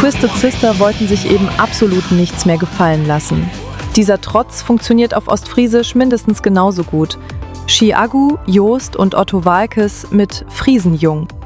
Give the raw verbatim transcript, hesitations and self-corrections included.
Twisted Sister wollten sich eben absolut nichts mehr gefallen lassen. Dieser Trotz funktioniert auf Ostfriesisch mindestens genauso gut. Chiagu, Joost und Otto Waalkes mit Friesenjung.